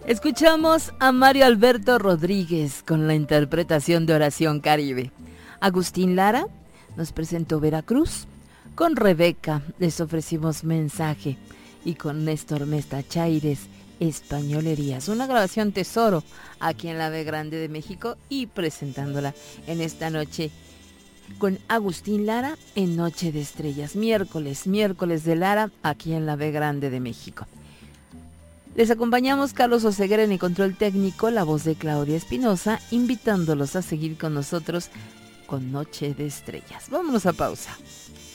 Escuchamos a Mario Alberto Rodríguez con la interpretación de Oración Caribe. Agustín Lara nos presentó Veracruz. Con Rebeca les ofrecimos Mensaje. Y con Néstor Mesta Chaires, Españolerías. Una grabación tesoro aquí en la B Grande de México y presentándola en esta noche con Agustín Lara en Noche de Estrellas. Miércoles de Lara aquí en la B Grande de México. Les acompañamos Carlos Oseguera en el control técnico, la voz de Claudia Espinosa, invitándolos a seguir con nosotros con Noche de Estrellas. Vámonos a pausa.